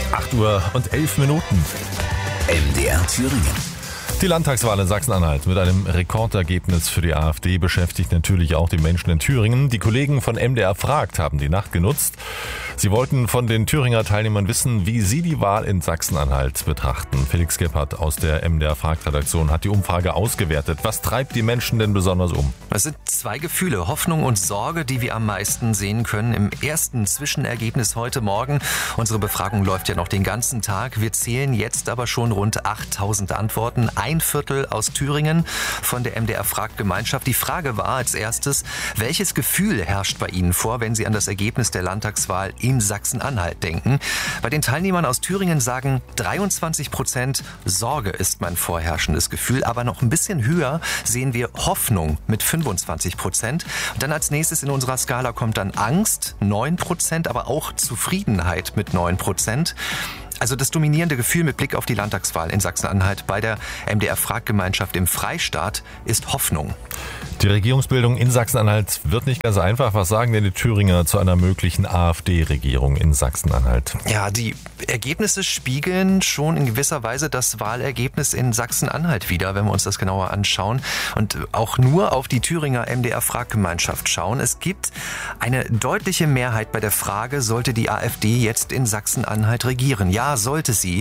8:11 Uhr. MDR Thüringen. Die Landtagswahl in Sachsen-Anhalt mit einem Rekordergebnis für die AfD beschäftigt natürlich auch die Menschen in Thüringen. Die Kollegen von MDR fragt haben die Nacht genutzt. Sie wollten von den Thüringer Teilnehmern wissen, wie sie die Wahl in Sachsen-Anhalt betrachten. Felix Gebhardt aus der MDR Fragt-Redaktion hat die Umfrage ausgewertet. Was treibt die Menschen denn besonders um? Es sind zwei Gefühle, Hoffnung und Sorge, die wir am meisten sehen können. Im ersten Zwischenergebnis heute Morgen. Unsere Befragung läuft ja noch den ganzen Tag. Wir zählen jetzt aber schon rund 8000 Antworten. Ein Viertel aus Thüringen von der MDR Fragt-Gemeinschaft. Die Frage war als erstes, welches Gefühl herrscht bei Ihnen vor, wenn Sie an das Ergebnis der Landtagswahl in Sachsen-Anhalt denken? Bei den Teilnehmern aus Thüringen sagen 23%, Sorge ist mein vorherrschendes Gefühl, aber noch ein bisschen höher sehen wir Hoffnung mit 25%. Und dann als nächstes in unserer Skala kommt dann Angst, 9%, aber auch Zufriedenheit mit 9%. Also das dominierende Gefühl mit Blick auf die Landtagswahl in Sachsen-Anhalt bei der MDR-Fragt-Gemeinschaft im Freistaat ist Hoffnung. Die Regierungsbildung in Sachsen-Anhalt wird nicht ganz einfach. Was sagen denn die Thüringer zu einer möglichen AfD-Regierung in Sachsen-Anhalt? Ja, die Ergebnisse spiegeln schon in gewisser Weise das Wahlergebnis in Sachsen-Anhalt wider, wenn wir uns das genauer anschauen und auch nur auf die Thüringer MDR-Fragt-Gemeinschaft schauen. Es gibt eine deutliche Mehrheit bei der Frage, sollte die AfD jetzt in Sachsen-Anhalt regieren? Ja, sollte sie.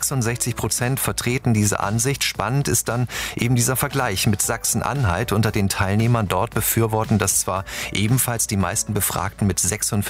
66% vertreten diese Ansicht. Spannend ist dann eben dieser Vergleich mit Sachsen-Anhalt. Unter den Teilnehmern dort befürworten das zwar ebenfalls die meisten Befragten mit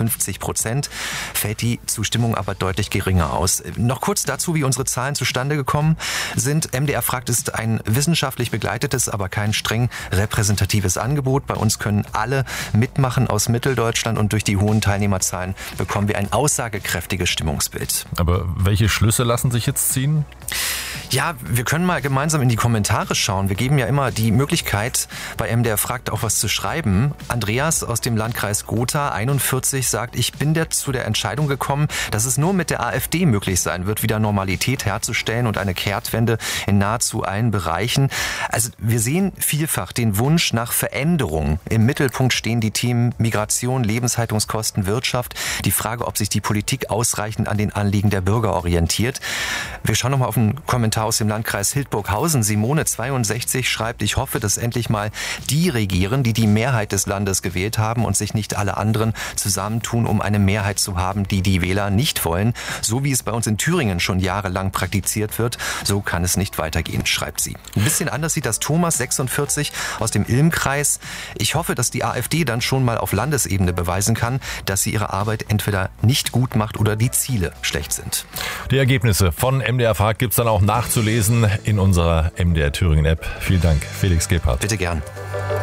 56%, fällt die Zustimmung aber deutlich geringer aus. Noch kurz dazu, wie unsere Zahlen zustande gekommen sind. MDR Fragt ist ein wissenschaftlich begleitetes, aber kein streng repräsentatives Angebot. Bei uns können alle mitmachen aus Mitteldeutschland und durch die hohen Teilnehmerzahlen bekommen wir ein aussagekräftiges Stimmungsbild. Aber welche Schlüsse lassen sich jetzt ziehen? Ja, wir können mal gemeinsam in die Kommentare schauen. Wir geben ja immer die Möglichkeit, bei MDR Fragt auch was zu schreiben. Andreas aus dem Landkreis Gotha, 41, sagt, ich bin zu der Entscheidung gekommen, dass es nur mit der AfD möglich sein wird, wieder Normalität herzustellen und eine Kehrtwende in nahezu allen Bereichen. Also wir sehen vielfach den Wunsch nach Veränderung. Im Mittelpunkt stehen die Themen Migration, Lebenshaltungskosten, Wirtschaft. Die Frage, ob sich die Politik ausreichend an den Anliegen der Bürger orientiert. Wir schauen nochmal auf einen Kommentar aus dem Landkreis Hildburghausen. Simone, 62, schreibt, ich hoffe, dass endlich mal die regieren, die die Mehrheit des Landes gewählt haben und sich nicht alle anderen zusammentun, um eine Mehrheit zu haben, die die Wähler nicht wollen. So wie es bei uns in Thüringen schon jahrelang praktiziert wird, so kann es nicht weitergehen, schreibt sie. Ein bisschen anders sieht das Thomas, 46, aus dem Ilm-Kreis. Ich hoffe, dass die AfD dann schon mal auf Landesebene beweisen kann, dass sie ihre Arbeit entweder nicht gut macht oder die Ziele schlecht sind. Die Ergebnisse von MDR Fragt gibt es dann auch nachzulesen in unserer MDR Thüringen App. Vielen Dank, Felix Gebhardt. Bitte gern.